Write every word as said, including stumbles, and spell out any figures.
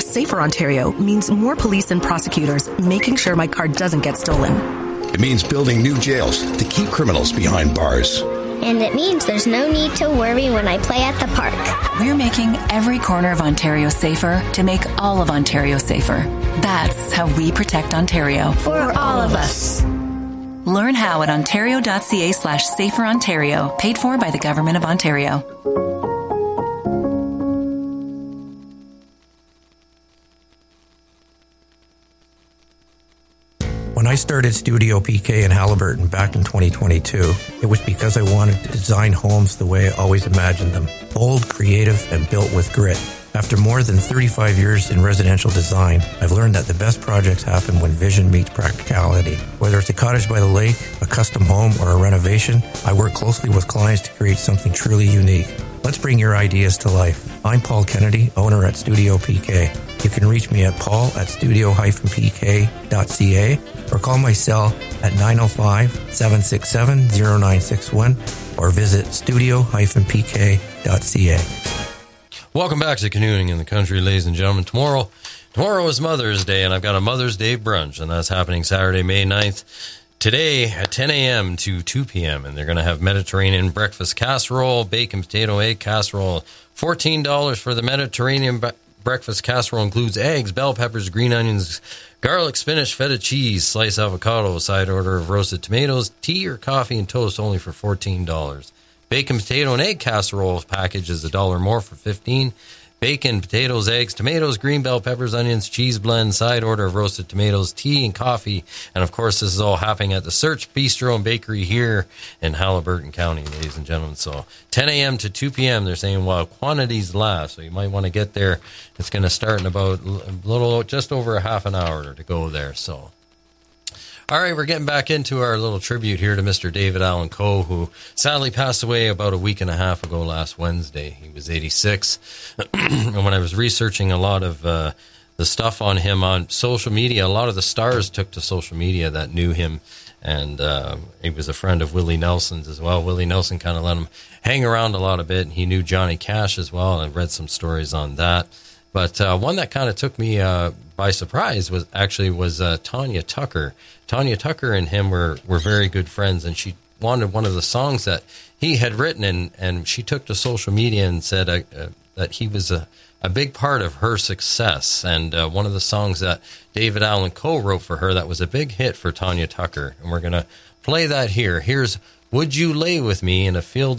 Safer Ontario means more police and prosecutors making sure my car doesn't get stolen. It means building new jails to keep criminals behind bars. And it means there's no need to worry when I play at the park. We're making every corner of Ontario safer to make all of Ontario safer. That's how we protect Ontario. For all of us. Learn how at ontario.ca slash safer Ontario, paid for by the Government of Ontario. When I started Studio P K in Haliburton back in twenty twenty-two, it was because I wanted to design homes the way I always imagined them. Bold, creative, and built with grit. After more than thirty-five years in residential design, I've learned that the best projects happen when vision meets practicality. Whether it's a cottage by the lake, a custom home, or a renovation, I work closely with clients to create something truly unique. Let's bring your ideas to life. I'm Paul Kennedy, owner at Studio P K. You can reach me at paul at studio dash p k dot c a or call my cell at nine oh five, seven six seven, oh nine six one or visit studio dash p k dot c a. Welcome back to Canoeing in the Country, ladies and gentlemen. Tomorrow, tomorrow is Mother's Day, and I've got a Mother's Day brunch, and that's happening Saturday, May ninth. Today at ten a.m. to two p.m., and they're going to have Mediterranean breakfast casserole, bacon, potato, egg casserole. fourteen dollars for the Mediterranean bre- breakfast casserole includes eggs, bell peppers, green onions, garlic, spinach, feta cheese, sliced avocado, side order of roasted tomatoes, tea or coffee and toast only for fourteen dollars. Bacon, potato, and egg casserole package is a dollar more for fifteen dollars. Bacon, potatoes, eggs, tomatoes, green bell peppers, onions, cheese blend, side order of roasted tomatoes, tea and coffee. And, of course, this is all happening at the Search Bistro and Bakery here in Haliburton County, ladies and gentlemen. So ten a.m. to two p.m., they're saying, well, quantities last. So you might want to get there. It's going to start in about a little, just over a half an hour to go there. So. All right, we're getting back into our little tribute here to Mister David Allan Coe, who sadly passed away about a week and a half ago last Wednesday. He was eighty-six. And when I was researching a lot of uh, the stuff on him on social media, a lot of the stars took to social media that knew him. And uh, he was a friend of Willie Nelson's as well. Willie Nelson kind of let him hang around a lot a bit. He knew Johnny Cash as well, and I've read some stories on that. But uh, one that kind of took me uh, by surprise was actually was uh, Tanya Tucker. Tanya Tucker and him were, were very good friends, and she wanted one of the songs that he had written, and, and she took to social media and said uh, uh, that he was a, a big part of her success. And uh, one of the songs that David Allan Coe wrote for her that was a big hit for Tanya Tucker. And we're going to play that here. Here's Would You Lay With Me in a Field